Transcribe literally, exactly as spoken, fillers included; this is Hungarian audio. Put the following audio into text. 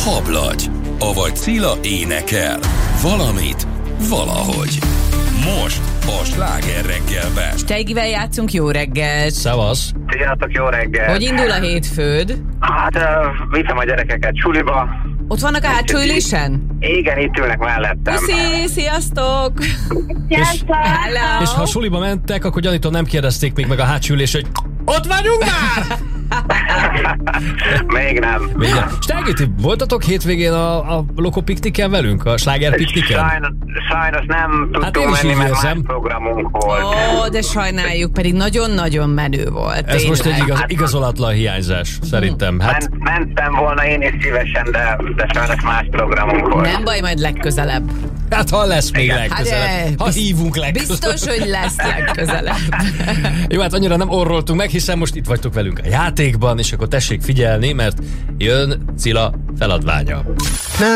hablagy, avagy Cilla énekel. Valamit, valahogy. Most a Sláger reggelben. Steigivel játszunk, jó reggelt! Szevasz! Sziasztok, jó reggel! Hogy indul a hétfőd? Hát, uh, viszem a gyerekeket suliba. Ott vannak a hátsó ülésen? Igen, itt ülnek mellettem. Puszi, sziasztok! Sziasztok! Hello! És ha suliba mentek, akkor gyanítom nem kérdezték még meg a hátsó ülés, hogy ott vagyunk már! Még nem. Még nem. Steigi, ti voltatok hétvégén a, a Loko pikniken velünk? A Sláger pikniken? Sajnos, sajnos nem Hát tudtunk én is menni, így mert érzem. más programunk volt. Ó, de sajnáljuk, pedig nagyon-nagyon menő volt. Ez most egy tényleg. igaz, igazolatlan hiányzás, szerintem. Hát Ment, mentem volna én is szívesen, de, de sajnos más programunk volt. Nem baj, majd legközelebb. Hát ha lesz még Igen. legközelebb. Hát, Ha biz- hívunk legközelebb. Biztos, hogy lesz legközelebb. Jó, hát annyira nem orroltunk meg, hiszen most itt vagytok velünk a játékban, és akkor tessék figyelni, mert jön Cilla feladványa.